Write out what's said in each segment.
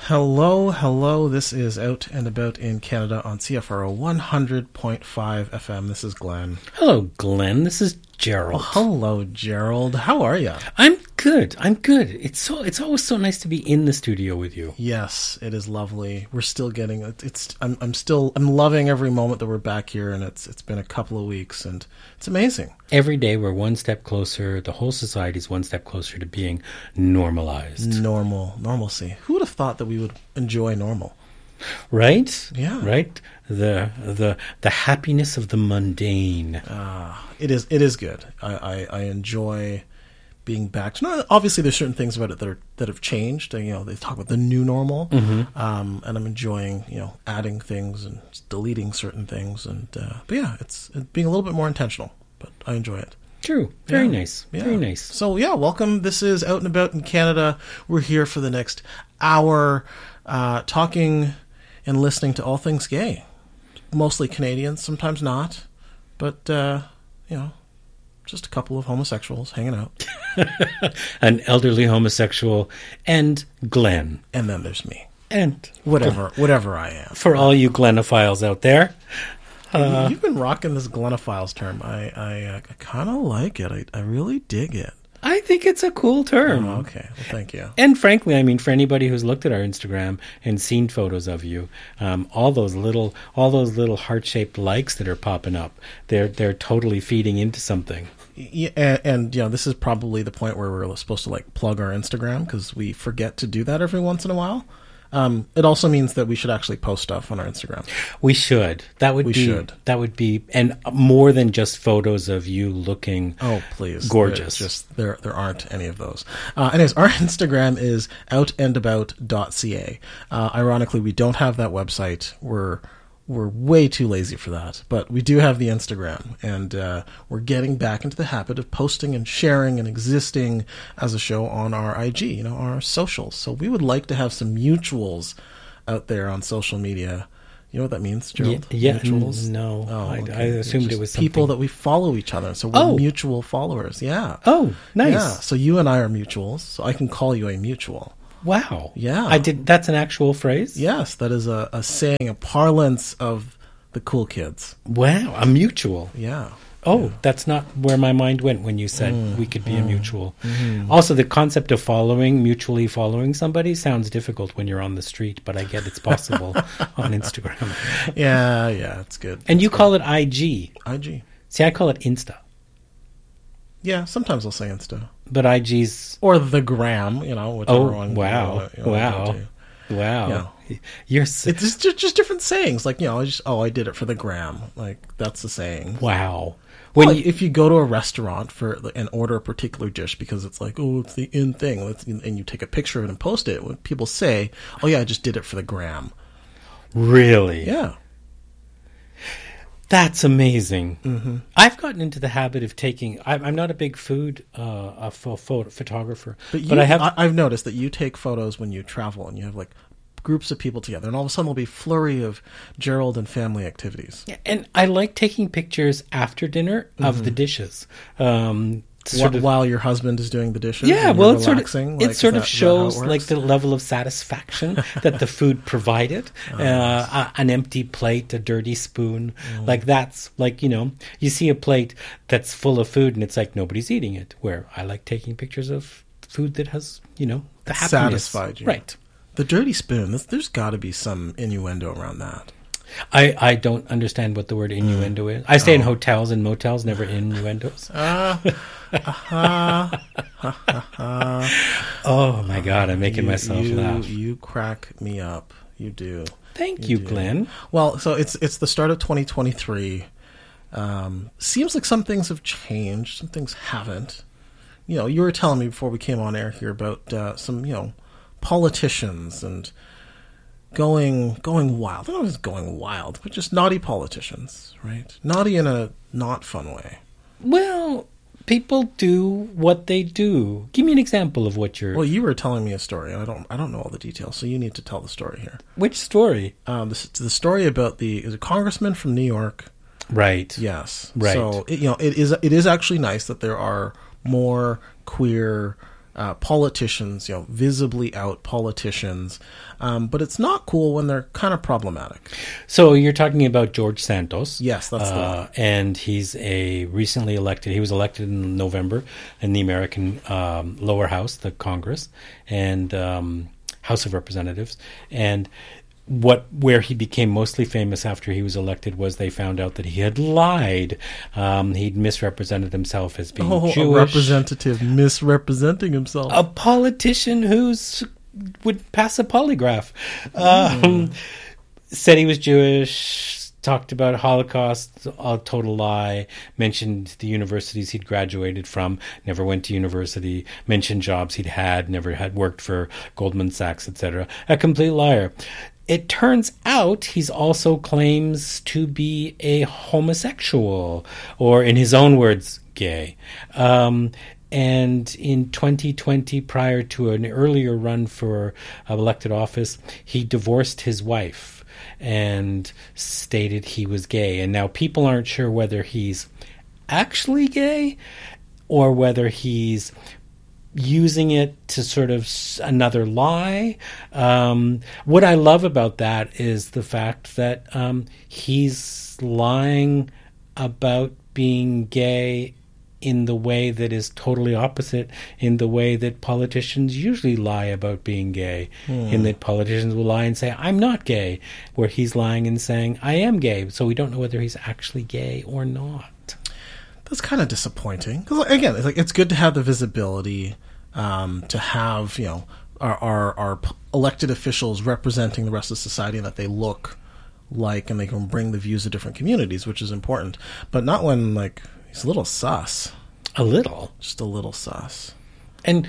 Hello, hello. This is Out and About in Canada on CFRO 100.5 FM. This is Glenn. Hello, Glenn. This is Gerald. Well, hello, Gerald. How are you? I'm good. It's always so nice to be in the studio with you. Yes, it is lovely. We're still getting I'm loving every moment that we're back here, and it's been a couple of weeks, and it's amazing. Every day we're one step closer. The whole society's one step closer to being normalized. Normalcy. Who would have thought that we would enjoy normal? Right? Yeah. Right? The happiness of the mundane. It is good. I enjoy being back. No, obviously, there's certain things about it that have changed. They talk about the new normal, and I'm enjoying adding things and deleting certain things. And but yeah, it's being a little bit more intentional. But I enjoy it. True. Very nice. Yeah. Very nice. So yeah, welcome. This is Out and About in Canada. We're here for the next hour, talking and listening to all things gay. Mostly Canadians, sometimes not, but just a couple of homosexuals hanging out. An elderly homosexual and Glenn. And then there's me. And whatever I am. For all you Glennophiles out there. You've been rocking this Glennophiles term. I kind of like it. I really dig it. I think it's a cool term. Oh, okay. Well, thank you. And frankly, I mean, for anybody who's looked at our Instagram and seen photos of you, all those little heart-shaped likes that are popping up, they're totally feeding into something. Yeah, and this is probably the point where we're supposed to plug our Instagram, because we forget to do that every once in a while. It also means that we should actually post stuff on our Instagram. We should. That would be, and more than just photos of you looking. Oh, please, gorgeous. There aren't any of those. Anyways, our Instagram is outandabout.ca. Ironically, we don't have that website. We're way too lazy for that, but we do have the Instagram, and we're getting back into the habit of posting and sharing and existing as a show on our IG, our socials. So we would like to have some mutuals out there on social media. You know what that means, Gerald? Yeah, mutuals? No. Oh, okay. I assumed it was something. People that we follow each other. So we're mutual followers. Yeah. Oh, nice. Yeah. So you and I are mutuals. So I can call you a mutual. Wow. Yeah. That's an actual phrase? Yes, that is a saying, a parlance of the cool kids. Wow, a mutual. Yeah. Oh, yeah. That's not where my mind went when you said we could be a mutual. Also, the concept of mutually following somebody sounds difficult when you're on the street, but I get it's possible on Instagram. Yeah, it's good. And you call it IG. IG. See, I call it Insta. Yeah, sometimes I'll say Insta. But IG's... Or the gram, whichever one. Wow. Wow. Yeah. It's just different sayings. I did it for the gram. That's the saying. Wow. If you go to a restaurant and order a particular dish because it's it's the in thing, and you take a picture of it and post it, when people say, oh yeah, I just did it for the gram. Really? Yeah. That's amazing. Mm-hmm. I've gotten into the habit of taking... I'm not a big food photographer. But I've noticed that you take photos when you travel and you have groups of people together, and all of a sudden there'll be a flurry of Gerald and family activities. Yeah, and I like taking pictures after dinner of the dishes. While your husband is doing the dishes? Yeah, well, it sort of shows the level of satisfaction that the food provided. An empty plate, a dirty spoon. You see a plate that's full of food and it's nobody's eating it, where I like taking pictures of food that has, the happiness. Satisfied you. Right. The dirty spoon, there's got to be some innuendo around that. I don't understand what the word innuendo is. I stay in hotels and motels, never innuendos. Oh my God, I'm making myself laugh. You crack me up. You do. Thank you, Glenn. Well, so it's the start of 2023. Seems like some things have changed, some things haven't. You were telling me before we came on air here about some, politicians and going wild. I don't know if it's going wild, but just naughty politicians, right? Naughty in a not fun way. Well, people do what they do. Give me an example of what you're... Well, you were telling me a story. I don't know all the details, so you need to tell the story here. Which story? The story about the congressman from New York. Right. Yes. Right. So it is actually nice that there are more queer politicians, visibly out politicians, but it's not cool when they're kind of problematic. So you're talking about George Santos. Yes, that's the one. And he's recently elected. He was elected in November in the American lower house, the Congress, and House of Representatives. And where he became mostly famous after he was elected was they found out that he had lied. He'd misrepresented himself as being Jewish. A representative misrepresenting himself. A politician would pass a polygraph. Said he was Jewish, talked about Holocaust, a total lie, mentioned the universities he'd graduated from, never went to university, mentioned jobs he'd never had worked for Goldman Sachs, etc. A complete liar. It turns out he's also claims to be a homosexual, or in his own words, gay. And in 2020, prior to an earlier run for elected office, he divorced his wife and stated he was gay. And now people aren't sure whether he's actually gay or whether he's using it to sort of another lie. What I love about that is the fact that he's lying about being gay in the way that is totally opposite in the way that politicians usually lie about being gay, in that politicians will lie and say, I'm not gay, where he's lying and saying, I am gay. So we don't know whether he's actually gay or not. That's kind of disappointing. Because again, it's good to have the visibility, to have our elected officials representing the rest of society, and that they look like and they can bring the views of different communities, which is important. But not when he's a little sus. A little, just a little sus. And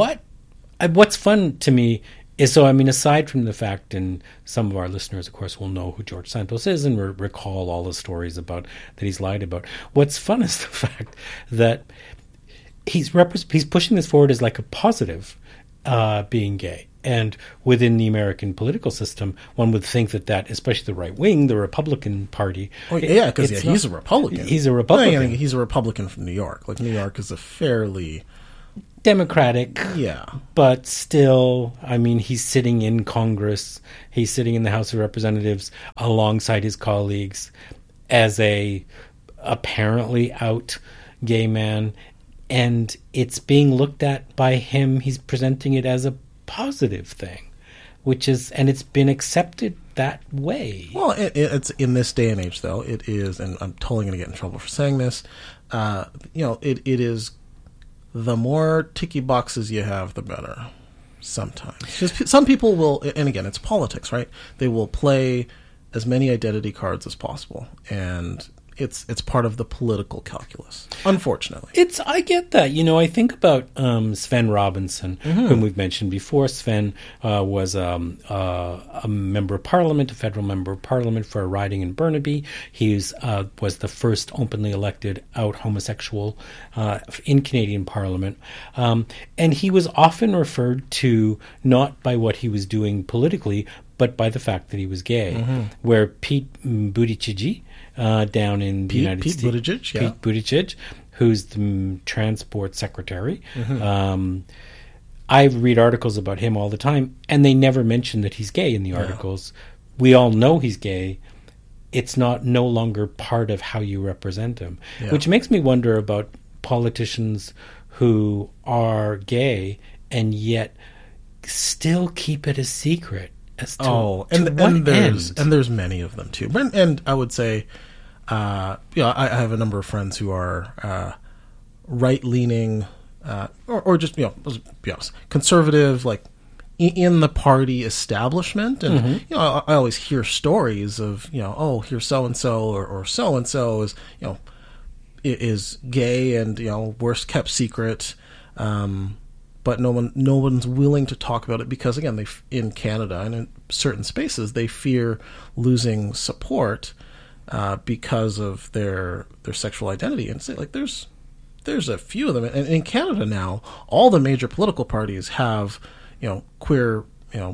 what's fun to me is, so I mean, aside from the fact, and some of our listeners, of course, will know who George Santos is and recall all the stories about that he's lied about. What's fun is the fact that he's pushing this forward as like a positive, being gay. And within the American political system, one would think that especially the right wing, the Republican Party. Oh, yeah, because he's a Republican. He's a Republican. No, he's a Republican from New York. New York is a fairly Democratic. Yeah. But still, I mean, he's sitting in Congress. He's sitting in the House of Representatives alongside his colleagues as a apparently out gay man. And it's being looked at by him. He's presenting it as a positive thing, and it's been accepted that way. Well, it's in this day and age, though, it is, and I'm totally going to get in trouble for saying this, it is, the more ticky boxes you have, the better, sometimes. Because some people will, and again, it's politics, right? They will play as many identity cards as possible, and it's part of the political calculus, unfortunately. I get that. I think about Sven Robinson, whom we've mentioned before. Sven was a member of Parliament, a federal member of Parliament for a riding in Burnaby. He was the first openly elected out homosexual in Canadian Parliament. And he was often referred to not by what he was doing politically, but by the fact that he was gay. Where Pete Buttigieg, down in the United States. Pete Buttigieg, who's the transport secretary. I read articles about him all the time, and they never mention that he's gay in the articles. We all know he's gay. It's no longer part of how you represent him, which makes me wonder about politicians who are gay and yet still keep it a secret. There's many of them too. And I would say, I have a number of friends who are right-leaning, or just let's be honest, conservative, in the party establishment. And I always hear stories of here's so and so or so and so is gay and worst kept secret. But no one's willing to talk about it because, again, in Canada and in certain spaces, they fear losing support because of their sexual identity. And say, there's a few of them. And in Canada now, all the major political parties have queer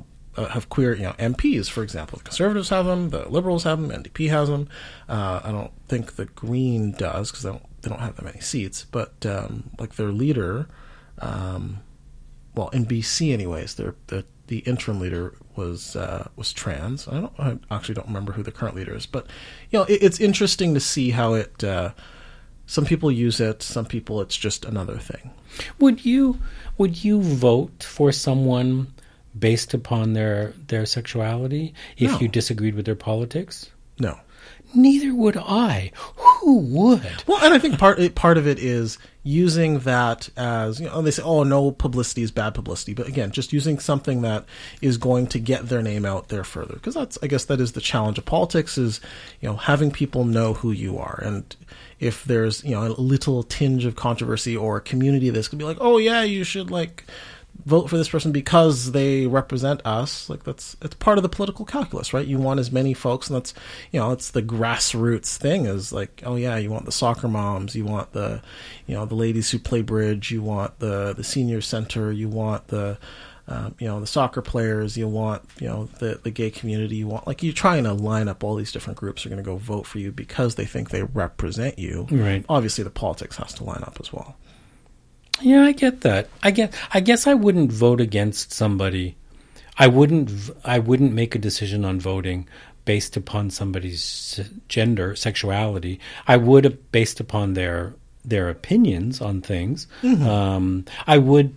MPs, for example. The Conservatives have them, the Liberals have them, NDP has them. I don't think the Green does because they don't have that many seats. But their leader. well, in BC anyways, the interim leader was trans. I actually don't remember who the current leader is, but it's interesting to see how it. Some people use it. Some people, it's just another thing. Would you vote for someone based upon their sexuality if you disagreed with their politics? No. Neither would I. Who would? Well, and I think part of it is using that as, they say, oh, no publicity is bad publicity. But again, just using something that is going to get their name out there further. Because I guess that is the challenge of politics is, having people know who you are. And if there's, a little tinge of controversy or a community that's going to be like, oh, yeah, you should vote for this person because they represent us. It's part of the political calculus, right? You want as many folks, and that's, it's the grassroots thing is oh yeah, you want the soccer moms, you want the, the ladies who play bridge, you want the senior center, you want the, the soccer players, you want, the gay community, you want, you're trying to line up all these different groups are going to go vote for you because they think they represent you. Right. Obviously the politics has to line up as well. Yeah, I get that. I guess I wouldn't vote against somebody. I wouldn't make a decision on voting based upon somebody's gender, sexuality. I would based upon their opinions on things. Mm-hmm. I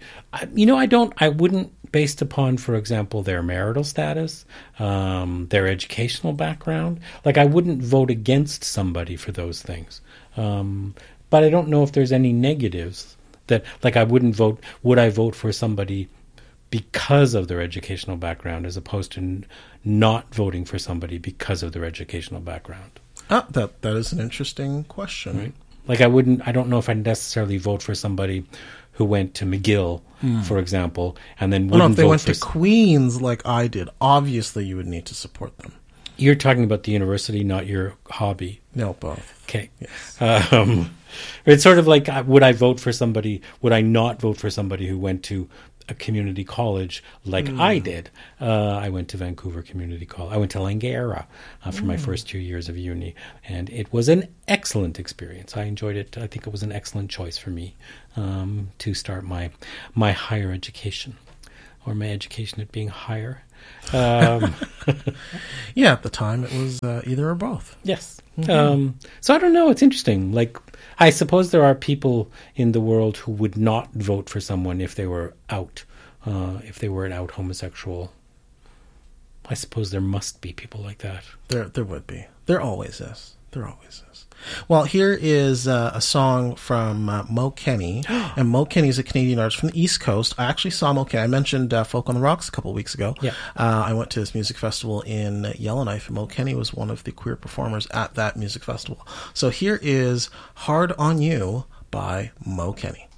wouldn't based upon, for example, their marital status, their educational background. I wouldn't vote against somebody for those things. But I don't know if there's any negatives. That I wouldn't vote. Would I vote for somebody because of their educational background, as opposed to not voting for somebody because of their educational background? That is an interesting question. Right? I don't know if I'd necessarily vote for somebody who went to McGill, for example, and then wouldn't if they vote went to Queen's like I did, obviously you would need to support them. You're talking about the university, not your hobby. No, both. Okay. Yes. It's sort of like, would I not vote for somebody who went to a community college like I did? I went to Vancouver Community College. I went to Langara for my first 2 years of uni, and it was an excellent experience. I enjoyed it. I think it was an excellent choice for me to start my higher education, or my education at being higher. Yeah, at the time it was either or both. Yes. Mm-hmm. So I don't know. It's interesting. I suppose there are people in the world who would not vote for someone if they were out, if they were an out homosexual. I suppose there must be people like that. There would be. There always is. There always is. Well, here is a song from Mo Kenny. And Mo Kenny is a Canadian artist from the East Coast. I actually saw Mo Kenny. I mentioned Folk on the Rocks a couple of weeks ago. Yeah. I went to this music festival in Yellowknife, and Mo Kenny was one of the queer performers at that music festival. So here is Hard on You by Mo Kenny.